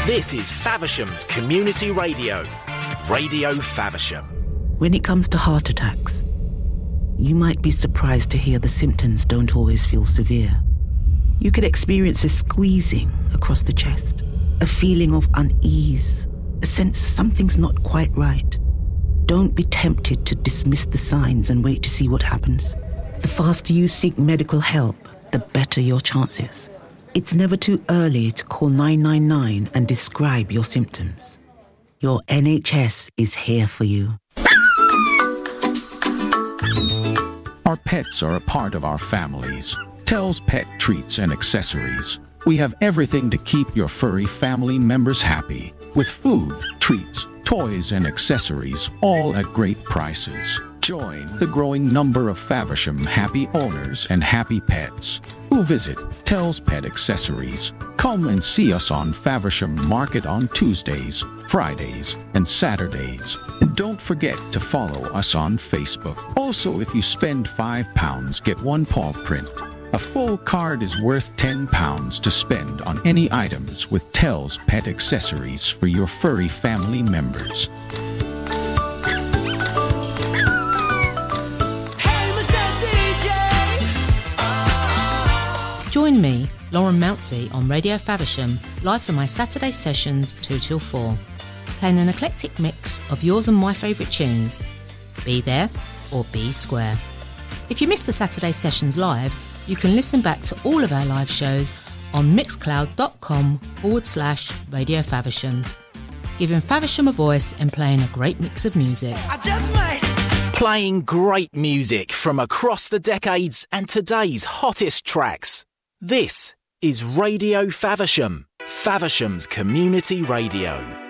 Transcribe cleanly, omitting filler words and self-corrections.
This is Faversham's Community Radio, Radio Faversham. When it comes to heart attacks, you might be surprised to hear the symptoms don't always feel severe. You could experience a squeezing across the chest, a feeling of unease, a sense something's not quite right. Don't be tempted to dismiss the signs and wait to see what happens. The faster you seek medical help, the better your chances. It's never too early to call 999 and describe your symptoms. Your NHS is here for you. Our pets are a part of our families. Tells Pet Treats and Accessories. We have everything to keep your furry family members happy, with food, treats, toys, and accessories, all at great prices. Join the growing number of Faversham happy owners and happy pets who visit Tells Pet Accessories. Come and see us on Faversham Market on Tuesdays, Fridays, and Saturdays. And don't forget to follow us on Facebook. Also, if you spend £5, get one paw print. A full card is worth £10 to spend on any items with Tells Pet Accessories for your furry family members. Join me, Lauren Mounsey, on Radio Faversham, live for my Saturday sessions 2 till 4, playing an eclectic mix of yours and my favourite tunes. Be there or be square. If you missed the Saturday sessions live, you can listen back to all of our live shows on mixcloud.com/Radio Faversham, giving Faversham a voice and playing a great mix of music. Playing great music from across the decades and today's hottest tracks. This is Radio Faversham, Faversham's Community Radio.